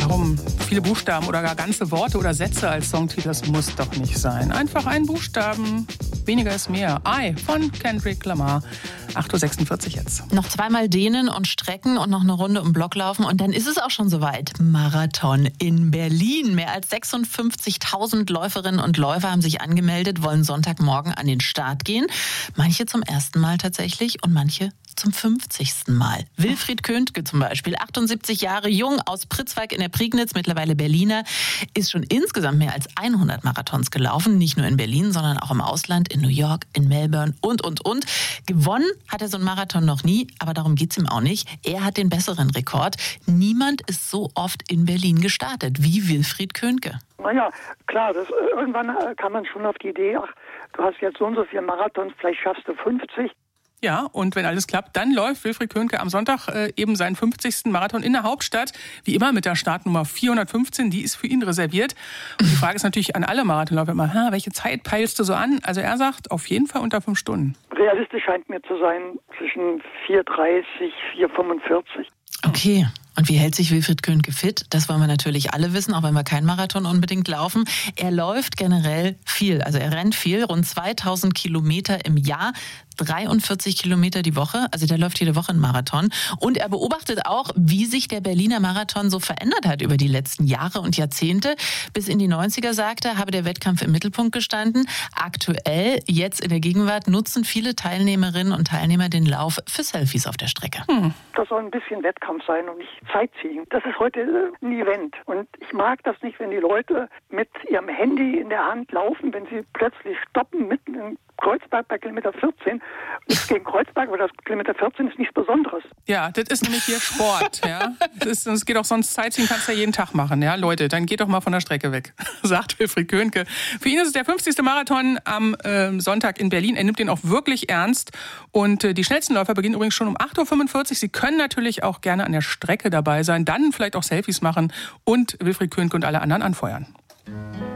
Warum? Viele Buchstaben oder gar ganze Worte oder Sätze als Songtitel, das muss doch nicht sein. Einfach ein Buchstaben, weniger ist mehr. I von Kendrick Lamar. 8.46 Uhr jetzt. Noch zweimal dehnen und strecken und noch eine Runde um Block laufen und dann ist es auch schon soweit. Marathon in Berlin. Mehr als 56.000 Läuferinnen und Läufer haben sich angemeldet, wollen Sonntagmorgen an den Start gehen. Manche zum ersten Mal tatsächlich und manche zum 50. Mal. Wilfried Köntke zum Beispiel, 78 Jahre jung, aus Pritzwalk in der Prignitz, mittlerweile Berliner, ist schon insgesamt mehr als 100 Marathons gelaufen. Nicht nur in Berlin, sondern auch im Ausland, in New York, in Melbourne und. Gewonnen hat er so einen Marathon noch nie, aber darum geht's ihm auch nicht. Er hat den besseren Rekord. Niemand ist so oft in Berlin gestartet wie Wilfried Köntke. Naja, klar, irgendwann kam man schon auf die Idee, ach, du hast jetzt so und so viele Marathons, vielleicht schaffst du 50. Ja, und wenn alles klappt, dann läuft Wilfried Köntke am Sonntag eben seinen 50. Marathon in der Hauptstadt. Wie immer mit der Startnummer 415, die ist für ihn reserviert. Und die Frage ist natürlich an alle Marathonläufer immer, welche Zeit peilst du so an? Also er sagt, auf jeden Fall unter 5 Stunden. Realistisch scheint mir zu sein, zwischen 4,30, 4,45. Okay. Und wie hält sich Wilfried Köntke fit? Das wollen wir natürlich alle wissen, auch wenn wir keinen Marathon unbedingt laufen. Er läuft generell viel, also er rennt viel, rund 2000 Kilometer im Jahr, 43 Kilometer die Woche, also der läuft jede Woche einen Marathon. Und er beobachtet auch, wie sich der Berliner Marathon so verändert hat über die letzten Jahre und Jahrzehnte. Bis in die 90er, sagt er, habe der Wettkampf im Mittelpunkt gestanden. Aktuell, jetzt in der Gegenwart, nutzen viele Teilnehmerinnen und Teilnehmer den Lauf für Selfies auf der Strecke. Das soll ein bisschen Wettkampf sein und nicht Sightseeing. Das ist heute ein Event. Und ich mag das nicht, wenn die Leute mit ihrem Handy in der Hand laufen, wenn sie plötzlich stoppen mitten in Kreuzberg bei Kilometer 14. Nichts gegen Kreuzberg, aber das Kilometer 14 ist nichts Besonderes. Ja, das ist nämlich hier Sport. Ja, das geht auch sonst, Sightseeing kannst du ja jeden Tag machen. Ja, Leute, dann geht doch mal von der Strecke weg, sagt Wilfried Köntke. Für ihn ist es der 50. Marathon am Sonntag in Berlin. Er nimmt den auch wirklich ernst. Und die schnellsten Läufer beginnen übrigens schon um 8.45 Uhr. Sie können natürlich auch gerne an der Strecke dabei sein, dann vielleicht auch Selfies machen und Wilfried Köntke und alle anderen anfeuern.